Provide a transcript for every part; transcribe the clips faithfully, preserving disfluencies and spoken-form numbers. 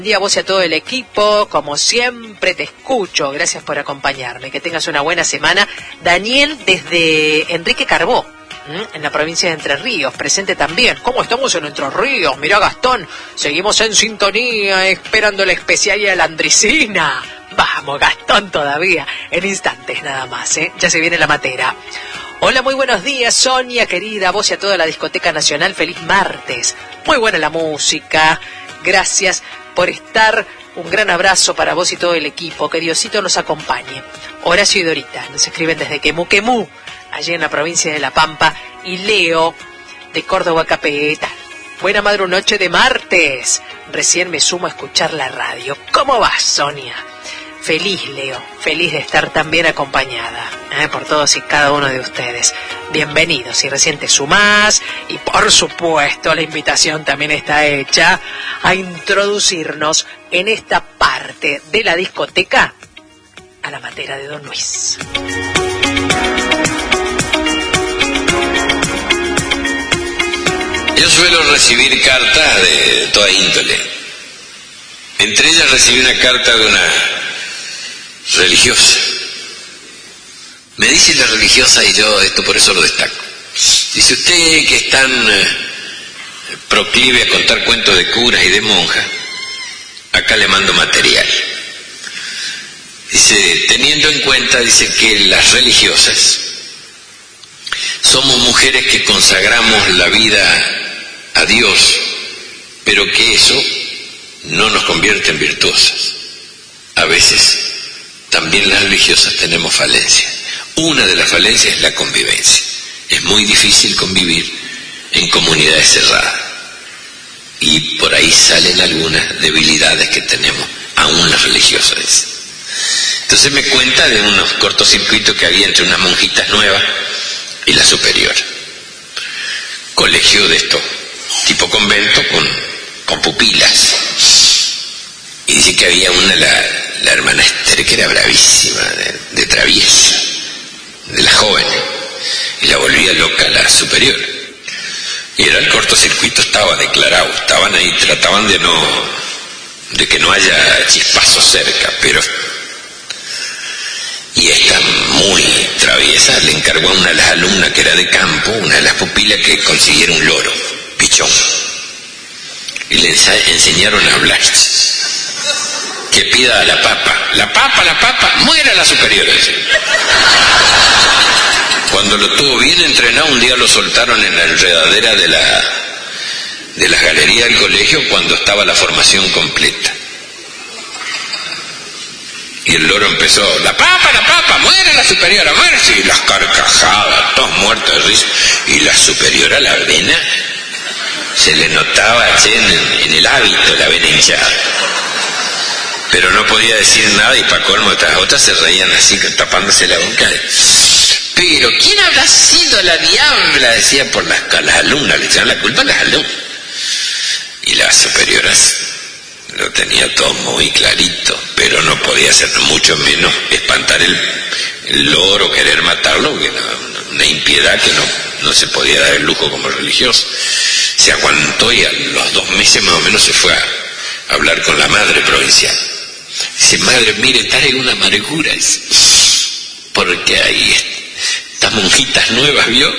Buen día a vos y a todo el equipo, como siempre te escucho, gracias por acompañarme, que tengas una buena semana. Daniel desde Enrique Carbó, ¿m? en la provincia de Entre Ríos, presente también. ¿Cómo estamos en Entre Ríos? Mirá Gastón, seguimos en sintonía, esperando la especial y la Andricina. Vamos Gastón todavía, en instantes nada más, ¿eh? Ya se viene la matera. Hola, muy buenos días, Sonia querida, a vos y a toda la Discoteca Nacional, feliz martes. Muy buena la música, gracias por estar, un gran abrazo para vos y todo el equipo, que Diosito nos acompañe. Horacio y Dorita nos escriben desde Quemú Quemú, allí en la provincia de La Pampa, y Leo de Córdoba Capital. Buena madre noche de martes, recién me sumo a escuchar la radio. ¿Cómo vas, Sonia? Feliz, Leo, feliz de estar tan bien acompañada, ¿eh? por todos y cada uno de ustedes. Bienvenidos, si recién te sumás, y por supuesto la invitación también está hecha a introducirnos en esta parte de la discoteca a la matera de Don Luis. Yo suelo recibir cartas de toda índole. Entre ellas recibí una carta de una religiosa. Me dice la religiosa, y yo esto por eso lo destaco. Dice: usted que es tan eh, proclive a contar cuentos de curas y de monjas, acá le mando material. Dice, teniendo en cuenta, dice, que las religiosas somos mujeres que consagramos la vida a Dios, pero que eso no nos convierte en virtuosas. A veces también las religiosas tenemos falencias. Una de las falencias es la convivencia. Es muy difícil convivir en comunidades cerradas. Y por ahí salen algunas debilidades que tenemos, aún las religiosas. Entonces me cuenta de unos cortocircuitos que había entre unas monjitas nuevas y la superior. Colegio de esto, tipo convento, con, con pupilas. Y dice que había una, la, la hermana Esther, que era bravísima, de, de traviesa, de las jóvenes, y la volvía loca la superior. Y era el cortocircuito, estaba declarado, estaban ahí, trataban de no, de que no haya chispazos cerca, pero... Y esta muy traviesa le encargó a una de las alumnas que era de campo, una de las pupilas, que consiguiera un loro, pichón. Y le enseñaron a hablar. Que pida a la papa, la papa, la papa, muera la superior. Cuando lo tuvo bien entrenado, un día lo soltaron en la enredadera de la de las galerías del colegio cuando estaba la formación completa. Y el loro empezó, la papa, la papa, muere la superiora, muere. Y las carcajadas, todos muertos de risa. Y la superiora, la vena, se le notaba, che, en, en el hábito la vena hinchada. Pero no podía decir nada, y para colmo otras otras se reían así, tapándose la boca. Pero ¿quién habrá sido la diabla? Decía por las, las alumnas, le echaban la culpa a las alumnas. Y las superiores lo tenía todo muy clarito, pero no podía hacer mucho menos espantar el, el loro, querer matarlo, que era una impiedad que no, no se podía dar el lujo como religioso. Se aguantó y a los dos meses más o menos se fue a hablar con la madre provincial. Dice, madre, mire, trae una amargura, dice, porque ahí estas monjitas nuevas, ¿vio?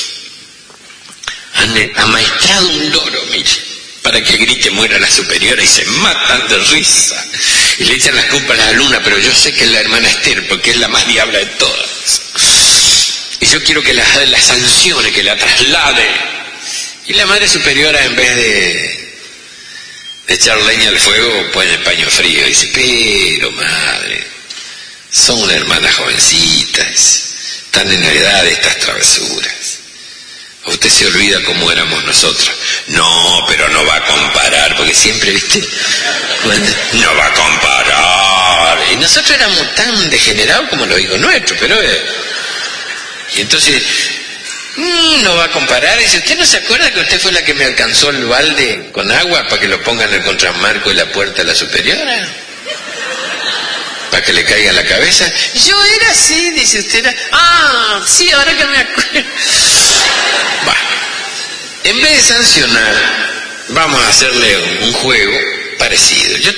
Han amaestrado un loro, mire, para que grite muera la superiora, y se matan de risa. Y le echan las culpas a la alumna, pero yo sé que es la hermana Esther, porque es la más diabla de todas. Y yo quiero que la, la sancione, que la traslade. Y la madre superiora, en vez de... de echar leña al fuego, pone el paño frío y dice, pero madre, son hermanas jovencitas, están en la edad de estas travesuras. Usted se olvida cómo éramos nosotros. No, pero no va a comparar, porque siempre, viste, no va a comparar. Y nosotros éramos tan degenerados como los hijos nuestros, pero... Eh. Y entonces... Mm, no va a comparar. Dice, ¿usted no se acuerda que usted fue la que me alcanzó el balde con agua para que lo ponga en el contramarco de la puerta de la superiora? Para que le caiga en la cabeza. Yo era así, dice usted. Era... Ah, sí, ahora que me acuerdo. Va. En vez de sancionar, vamos a hacerle un juego parecido. Yo